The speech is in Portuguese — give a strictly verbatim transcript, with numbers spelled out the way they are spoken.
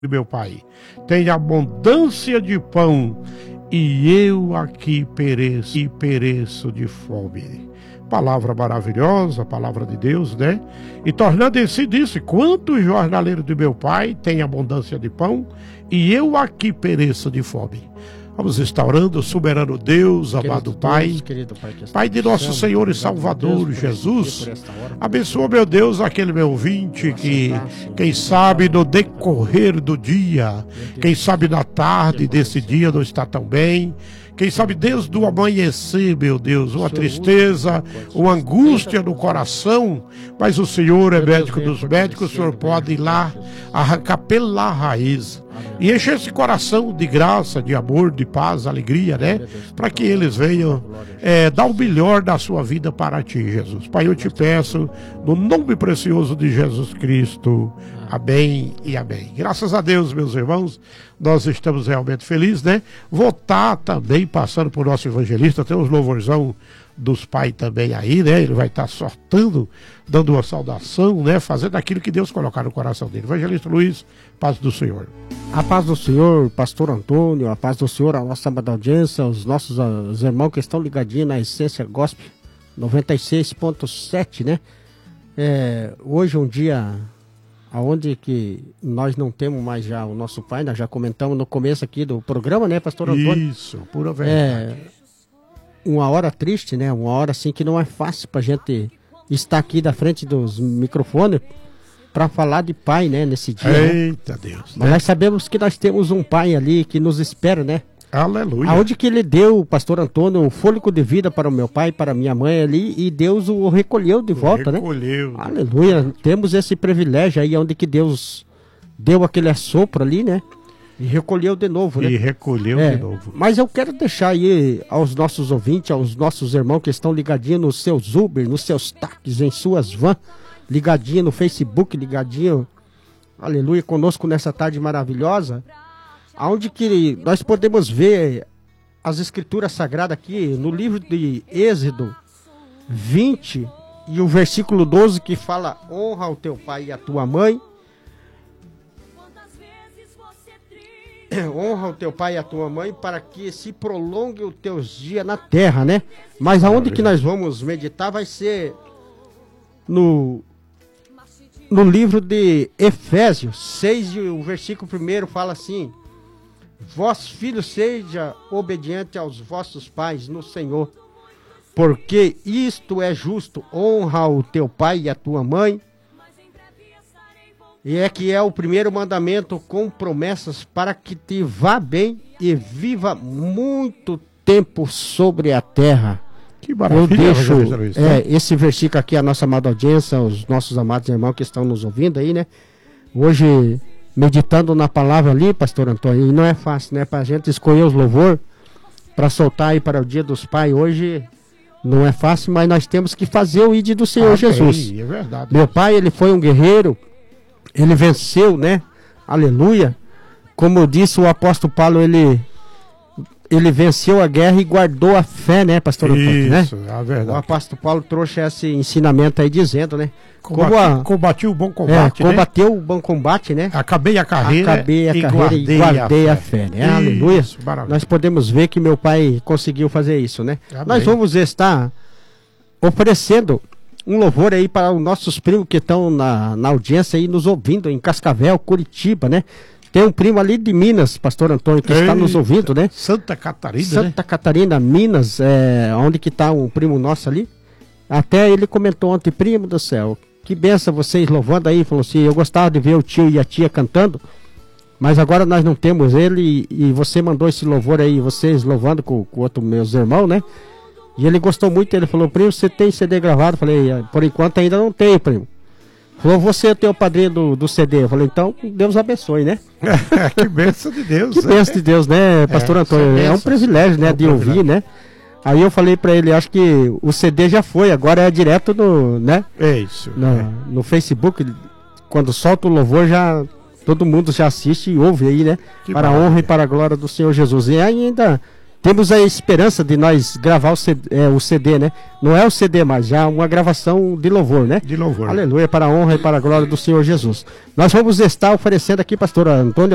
meu Pai, tem abundância de pão, e eu aqui pereço e pereço de fome. Palavra maravilhosa, palavra de Deus, né? E tornando em si disse: quantos jornaleiros do meu Pai têm abundância de pão, e eu aqui pereço de fome. Vamos estar orando, soberano Deus, amado Pai, Pai, Pai de nosso Senhor e Salvador Jesus, abençoa, meu Deus, aquele meu ouvinte que, quem sabe, no decorrer do dia, quem sabe na tarde desse dia não está tão bem, quem sabe desde o amanhecer, meu Deus, uma tristeza, uma angústia no coração, mas o Senhor é médico dos médicos, o Senhor pode ir lá, arrancar pela raiz e encher esse coração de graça, de amor, de paz, alegria, né? Para que eles venham é, dar o melhor da sua vida para ti, Jesus. Pai, eu te peço, no nome precioso de Jesus Cristo, amém e amém. Graças a Deus, meus irmãos, nós estamos realmente felizes, né? Vou estar também passando por nosso evangelista, tem uns louvorzão dos pais também aí, né? Ele vai estar sortando, dando uma saudação, né? Fazendo aquilo que Deus colocar no coração dele. Evangelista Luiz, paz do Senhor. A paz do Senhor, pastor Antônio, a paz do Senhor, a nossa amada audiência, os nossos os irmãos que estão ligadinhos na Essência Gospel noventa e seis ponto sete, né? É, hoje é um dia aonde que nós não temos mais já o nosso pai, nós já comentamos no começo aqui do programa, né, pastor Antônio? Isso, pura verdade. É uma hora triste, né? Uma hora assim que não é fácil pra gente estar aqui da frente dos microfones para falar de pai, né, nesse dia. Eita, né? Deus. Mas né? Nós sabemos que nós temos um pai ali que nos espera, né? Aleluia. Aonde que ele deu, pastor Antônio, o fôlego de vida para o meu pai, para a minha mãe ali, e Deus o recolheu de volta, recolheu, né? Aleluia. Temos esse privilégio aí, onde que Deus deu aquele assopro ali, né? E recolheu de novo, né? E recolheu é, de novo. Mas eu quero deixar aí aos nossos ouvintes, aos nossos irmãos que estão ligadinhos nos seus Uber, nos seus táxis, em suas vans, ligadinho no Facebook, ligadinho, aleluia, conosco nessa tarde maravilhosa, aonde que nós podemos ver as escrituras sagradas aqui, no livro de Êxodo vinte, e o versículo doze, que fala: honra o teu pai e a tua mãe, honra o teu pai e a tua mãe, para que se prolongue os teus dias na terra, né? Mas aonde que nós vamos meditar vai ser no no livro de Efésios seis, e o versículo primeiro fala assim: vós, filhos, seja obediente aos vossos pais no Senhor, porque isto é justo. Honra o teu pai e a tua mãe. E é que é o primeiro mandamento com promessas, para que te vá bem e viva muito tempo sobre a terra. Que maravilha. Eu deixo é, esse versículo aqui, a nossa amada audiência, os nossos amados irmãos que estão nos ouvindo aí, né? Hoje, meditando na palavra ali, pastor Antônio, e não é fácil, né? Pra gente escolher os louvor para soltar aí para o dia dos pais, hoje não é fácil, mas nós temos que fazer o ídolo do Senhor ah, Jesus. É verdade. Meu pai, ele foi um guerreiro, ele venceu, né? Aleluia. Como disse o apóstolo Paulo, ele ele venceu a guerra e guardou a fé, né, pastor Antônio, né? Isso, é verdade. O apóstolo Paulo trouxe esse ensinamento aí dizendo, né? Combati, a, combati o bom combate, é, né? Combateu o bom combate, né? Acabei a carreira, Acabei a e carreira guardei e guardei a a fé, fé, né? Isso, aleluia. Maravilha. Nós podemos ver que meu pai conseguiu fazer isso, né? Amém. Nós vamos estar oferecendo um louvor aí para os nossos primos que estão na, na audiência aí nos ouvindo em Cascavel, Curitiba, né? Tem um primo ali de Minas, pastor Antônio, que Eita, está nos ouvindo, né? Santa Catarina, Santa né? Catarina, Minas, é, onde que está um primo nosso ali. Até ele comentou ontem: primo do céu, que benção vocês louvando aí. Falou assim: eu gostava de ver o tio e a tia cantando, mas agora nós não temos ele, e, e você mandou esse louvor aí, vocês louvando com, com outros meus irmãos, né? E ele gostou muito. Ele falou: primo, você tem C D gravado? Eu falei: por enquanto ainda não tem, primo. Falou: você é o teu padrinho do, do C D. Eu falei: então Deus abençoe, né? Que bênção de Deus. Que bênção de Deus, né, pastor é, Antônio? É um privilégio, né, é um de privilégio. Ouvir, né? Aí eu falei pra ele: acho que o C D já foi, agora é direto no, né? É isso. No, é. no Facebook, quando solta o louvor, já todo mundo já assiste e ouve aí, né? Que para maravilha. A honra e para a glória do Senhor Jesus. E ainda temos a esperança de nós gravar o C D, é, o C D, né? Não é o C D mais, já uma gravação de louvor, né? De louvor. Aleluia, para a honra e para a glória do Senhor Jesus. Nós vamos estar oferecendo aqui, pastor Antônio,